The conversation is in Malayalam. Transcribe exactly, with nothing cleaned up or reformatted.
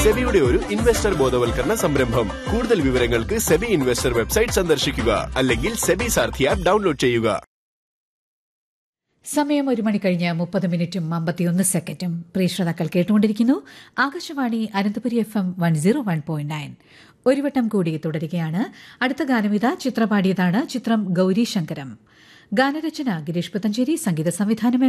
സെബിയുടെ ഒരു ഇൻവെസ്റ്റർ ബോധവൽക്കരണ സംരംഭം. കൂടുതൽ വിവരങ്ങൾക്ക് സെബി ഇൻവെസ്റ്റർ വെബ്സൈറ്റ് സന്ദർശിക്കുക അല്ലെങ്കിൽ സെബി സാരഥി ആപ്പ് ഡൗൺലോഡ് ചെയ്യുക. സമയം ഒരു മണി കഴിഞ്ഞ് മുപ്പത് മിനിറ്റും അമ്പത്തിയൊന്ന് സെക്കൻഡും. പ്രിയ ശ്രോതാക്കൾ കേട്ടുകൊണ്ടിരിക്കുന്നു Akashvani Ananthapuri F M one zero one point nine. ഒരു വട്ടം കൂടി തുടരുകയാണ്. അടുത്ത ഗാനമിത ചിത്ര പാടിയതാണ്. ചിത്രം ഗൌരി ശങ്കരം. ഗാനരചന ഗിരീഷ് പുത്തഞ്ചേരി, സംഗീത സംവിധാനം